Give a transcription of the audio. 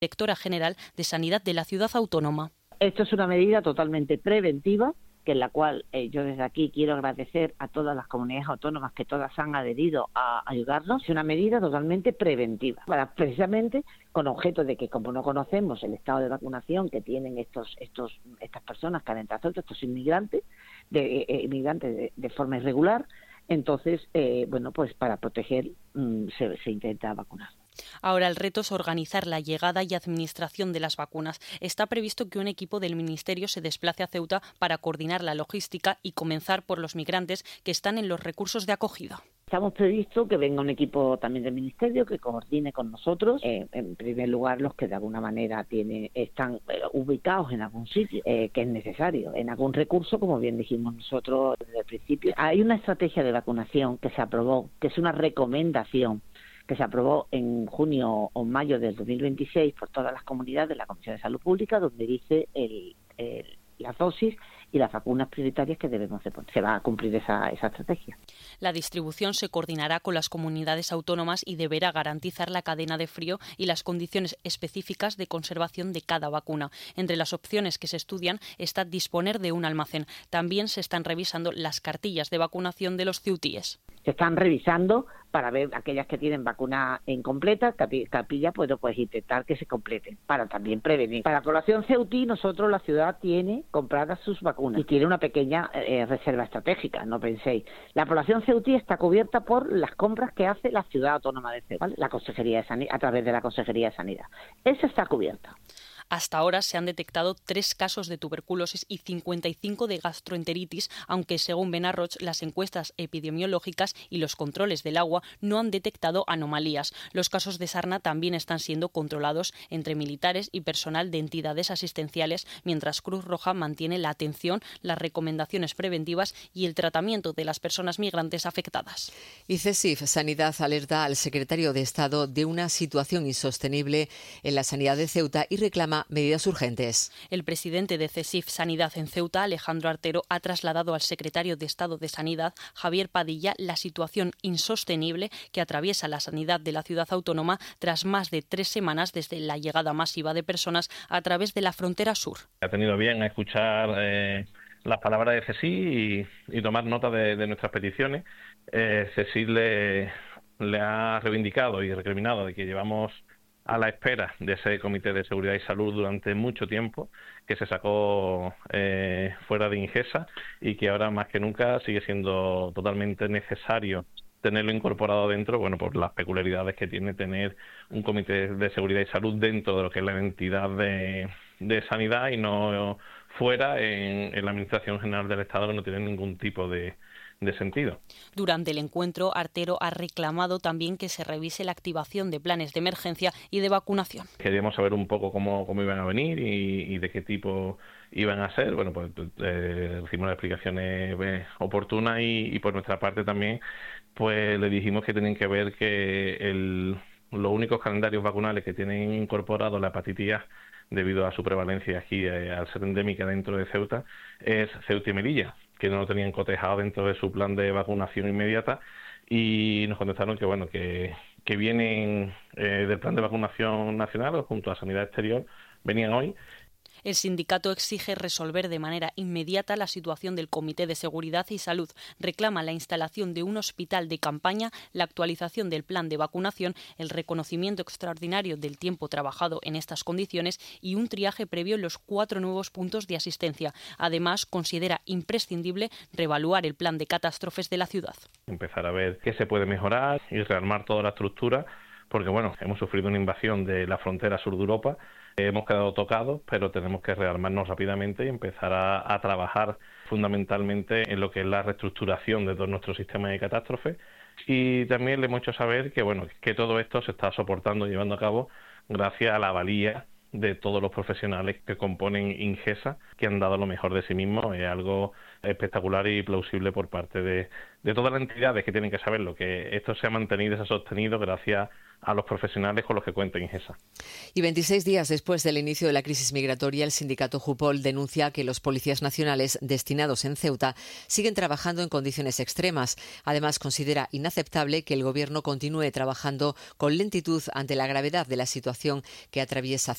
Directora General de Sanidad de la Ciudad Autónoma. Esto es una medida totalmente preventiva, que en la cual yo desde aquí quiero agradecer a todas las comunidades autónomas que todas han adherido a ayudarnos. Es una medida totalmente preventiva, precisamente con objeto de que, como no conocemos el estado de vacunación que tienen estas personas que han entrado, estos inmigrantes de forma irregular, entonces, pues para proteger se intenta vacunar. Ahora el reto es organizar la llegada y administración de las vacunas. Está previsto que un equipo del Ministerio se desplace a Ceuta para coordinar la logística y comenzar por los migrantes que están en los recursos de acogida. Estamos previsto que venga un equipo también del Ministerio que coordine con nosotros, en primer lugar los que de alguna manera están ubicados en algún sitio que es necesario, en algún recurso, como bien dijimos nosotros desde el principio. Hay una estrategia de vacunación que se aprobó, que es una recomendación que se aprobó en junio o mayo del 2026 por todas las comunidades de la Comisión de Salud Pública, donde dice las dosis y las vacunas prioritarias que debemos de poner. Se va a cumplir esa estrategia. La distribución se coordinará con las comunidades autónomas y deberá garantizar la cadena de frío y las condiciones específicas de conservación de cada vacuna. Entre las opciones que se estudian está disponer de un almacén. También se están revisando las cartillas de vacunación de los ceutíes. Se están revisando para ver aquellas que tienen vacuna incompleta, capilla, pues intentar que se completen, para también prevenir. Para la población ceutí, nosotros, la ciudad, tiene compradas sus vacunas y tiene una pequeña reserva estratégica, no penséis. La población ceutí está cubierta por las compras que hace la ciudad autónoma de Ceuta, ¿vale? La Consejería de Sanidad, a través de la Consejería de Sanidad. Esa está cubierta. Hasta ahora se han detectado 3 casos de tuberculosis y 55 de gastroenteritis, aunque según Benarroch las encuestas epidemiológicas y los controles del agua no han detectado anomalías. Los casos de sarna también están siendo controlados entre militares y personal de entidades asistenciales, mientras Cruz Roja mantiene la atención, las recomendaciones preventivas y el tratamiento de las personas migrantes afectadas. Y CSIF Sanidad alerta al secretario de Estado de una situación insostenible en la sanidad de Ceuta y reclama medidas urgentes. El presidente de CSIF Sanidad en Ceuta, Alejandro Artero, ha trasladado al secretario de Estado de Sanidad, Javier Padilla, la situación insostenible que atraviesa la sanidad de la ciudad autónoma tras más de 3 semanas desde la llegada masiva de personas a través de la frontera sur. Ha tenido bien a escuchar las palabras de CSIF y tomar nota de nuestras peticiones. CSIF le ha reivindicado y recriminado de que llevamos a la espera de ese Comité de Seguridad y Salud durante mucho tiempo, que se sacó fuera de Ingesa y que ahora más que nunca sigue siendo totalmente necesario tenerlo incorporado dentro, por las peculiaridades que tiene tener un Comité de Seguridad y Salud dentro de lo que es la entidad de sanidad y no fuera en la Administración General del Estado, que no tiene ningún tipo de sentido. Durante el encuentro, Artero ha reclamado también que se revise la activación de planes de emergencia y de vacunación. Queríamos saber un poco cómo iban a venir y de qué tipo iban a ser. Recibimos las explicaciones oportunas y por nuestra parte también le dijimos que tenían que ver que los únicos calendarios vacunales que tienen incorporado la hepatitis A debido a su prevalencia aquí al ser endémica dentro de Ceuta es Ceuta y Melilla, que no lo tenían cotejado dentro de su plan de vacunación inmediata, y nos contestaron que vienen del plan de vacunación nacional o junto a Sanidad Exterior, venían hoy. El sindicato exige resolver de manera inmediata la situación del Comité de Seguridad y Salud. Reclama la instalación de un hospital de campaña, la actualización del plan de vacunación, el reconocimiento extraordinario del tiempo trabajado en estas condiciones y un triaje previo en los 4 nuevos puntos de asistencia. Además, considera imprescindible reevaluar el plan de catástrofes de la ciudad. Empezar a ver qué se puede mejorar y rearmar toda la estructura, porque hemos sufrido una invasión de la frontera sur de Europa. Hemos quedado tocados, pero tenemos que rearmarnos rápidamente y empezar a trabajar fundamentalmente en lo que es la reestructuración de todo nuestro sistema de catástrofes. Y también le hemos hecho saber que todo esto se está soportando y llevando a cabo gracias a la valía de todos los profesionales que componen Ingesa, que han dado lo mejor de sí mismos. Es algo espectacular y plausible por parte de todas las entidades que tienen que saberlo, que esto se ha mantenido y se ha sostenido gracias a los profesionales con los que cuenta Ingesa. Y 26 días después del inicio de la crisis migratoria, el sindicato Jupol denuncia que los policías nacionales destinados en Ceuta siguen trabajando en condiciones extremas. Además, considera inaceptable que el Gobierno continúe trabajando con lentitud ante la gravedad de la situación que atraviesa